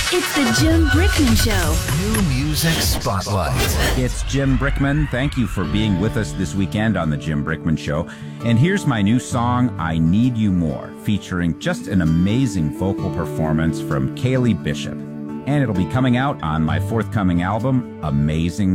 It's the Jim Brickman Show. New Music Spotlight. It's Jim Brickman. Thank you for being with us this weekend on the Jim Brickman Show. And here's my new song, I Need You More, featuring just an amazing vocal performance from Kaylee Bishop. And it'll be coming out on my forthcoming album, Amazing